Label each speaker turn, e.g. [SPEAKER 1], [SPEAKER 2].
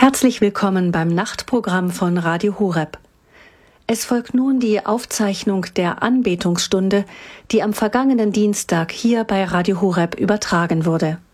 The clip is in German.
[SPEAKER 1] Herzlich willkommen beim Nachtprogramm von Radio Horeb. Es folgt nun die Aufzeichnung der Anbetungsstunde, die am vergangenen Dienstag hier bei Radio Horeb übertragen wurde.